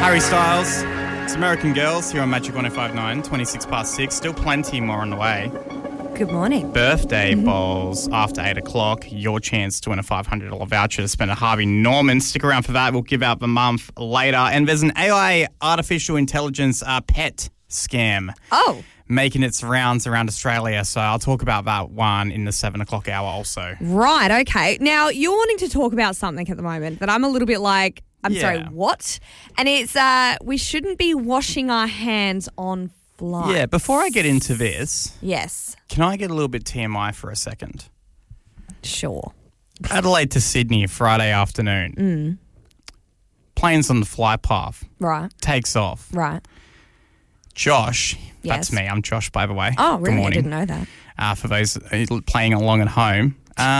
Harry Styles. It's American Girls here on Magic 105.9, 26 past 6. Still plenty more on the way. Good morning. Birthday bowls after 8 o'clock. Your chance to win a $500 voucher to spend at Harvey Norman. Stick around for that. We'll give out the month later. And there's an AI, artificial intelligence pet scam. Oh. Making its rounds around Australia. So I'll talk about that one in the 7 o'clock hour also. Right, okay. Now, you're wanting to talk about something at the moment that I'm a little bit like, sorry, what? And it's we shouldn't be washing our hands on flights. Yeah, before I get into this, yes, can I get a little bit TMI for a second? sure. Adelaide to Sydney, Friday afternoon. Plane's on the flight path. Right, Takes off. right. Josh, Yes. that's me. I'm Josh, by the way. Oh, Good really? I morning. didn't know that. For those playing along at home.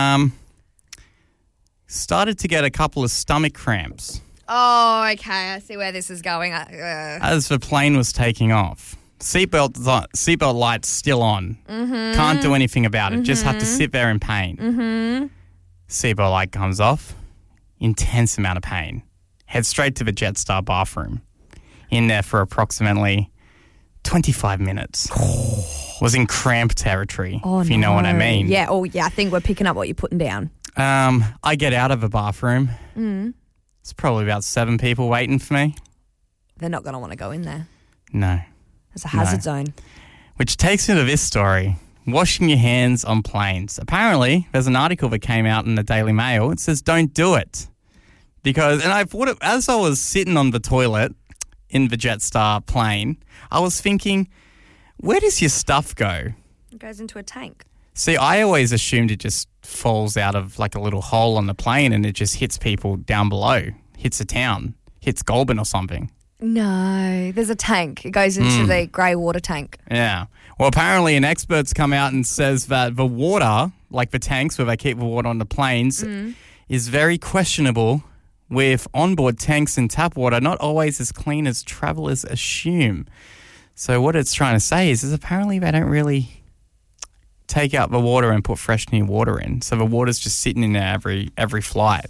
Started to get a couple of stomach cramps Oh, okay. I see where this is going. as the plane was taking off. Seatbelt lights still on. Can't do anything about it. Just have to sit there in pain. Seatbelt light comes off. Intense amount of pain. Head straight to the Jetstar bathroom. In there for approximately 25 minutes. Was in cramp territory, if you know what I mean. Yeah, I think we're picking up what you're putting down. I get out of the bathroom. It's probably about 7 people waiting for me. They're not going to want to go in there. No. It's a hazard zone. Which takes me to this story. Washing your hands on planes. Apparently, there's an article that came out in the Daily Mail. It says, don't do it. And I thought, as I was sitting on the toilet in the Jetstar plane, I was thinking, where does your stuff go? It goes into a tank. See, I always assumed it just falls out of like a little hole on the plane and it just hits people down below, hits a town, hits Goulburn or something. No, there's a tank. It goes into the grey water tank. Yeah. Well, apparently an expert's come out and says that the water, like the tanks where they keep the water on the planes, is very questionable, with onboard tanks and tap water not always as clean as travellers assume. So what it's trying to say is apparently they don't really take out the water and put fresh new water in. So the water's just sitting in there every flight.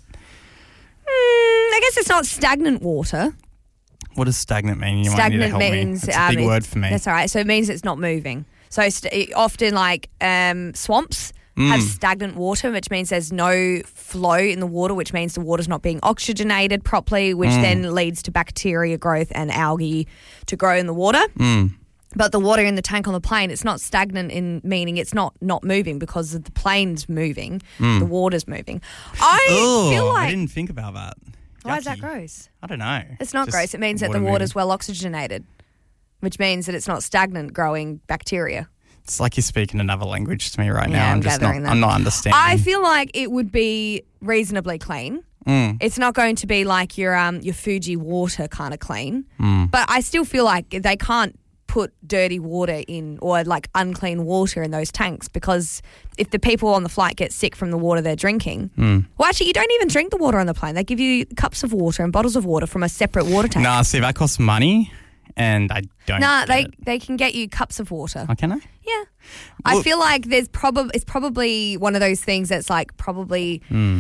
I guess it's not stagnant water. What does stagnant mean? You might need to Stagnant help means me. That's a big word for me. That's all right. So it means it's not moving. So often, like swamps have stagnant water, which means there's no flow in the water, which means the water's not being oxygenated properly, which then leads to bacteria growth and algae to grow in the water. But the water in the tank on the plane, it's not stagnant in meaning it's not moving because the plane's moving, the water's moving. I feel like... I didn't think about that. Why is that Yucky. gross? I don't know. It's not Just gross. It means that the water water's moving. well oxygenated, which means that it's not stagnant growing bacteria. It's like you're speaking another language to me right Yeah, now. I'm just gathering that. I'm not understanding. I feel like it would be reasonably clean. It's not going to be like your Fuji water kind of clean. But I still feel like they can't put dirty water in or like unclean water in those tanks, because if the people on the flight get sick from the water they're drinking, well, actually, you don't even drink the water on the plane. They give you cups of water and bottles of water from a separate water tank. Nah, see, that costs money, and I don't. Nah, get it. they can get you cups of water. Oh, can I? Yeah. I feel like it's probably one of those things that's like probably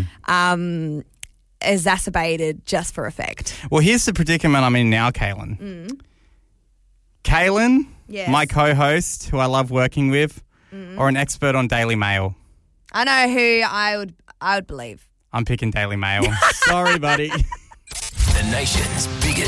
exacerbated just for effect. Well, here's the predicament I'm in now, Kaylin. Kaylin, Yes. my co-host, who I love working with, or an expert on Daily Mail. I know who I would believe. I'm picking Daily Mail. Sorry, buddy. The nation's biggest